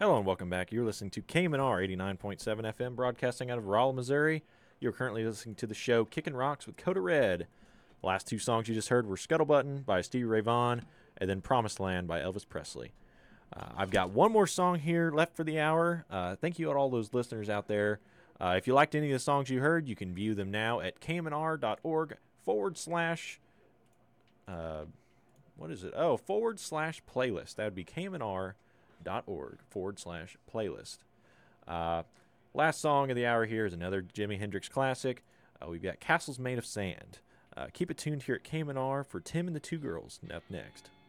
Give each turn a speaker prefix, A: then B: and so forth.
A: Hello and welcome back. You're listening to KMNR 89.7 FM, broadcasting out of Rolla, Missouri. You're currently listening to the show Kickin' Rocks with Coda Red. The last two songs you just heard were Scuttlebutton by Stevie Ray Vaughan and then Promised Land by Elvis Presley. I've got one more song here left for the hour. Thank you to all those listeners out there. If you liked any of the songs you heard, you can view them now at kmnr.org forward slash playlist. That would be kmnr.org /playlist. Last song of the hour here is another Jimi Hendrix classic. We've got Castles Made of Sand. Keep it tuned here at KMNR for Tim and the Two Girls up next.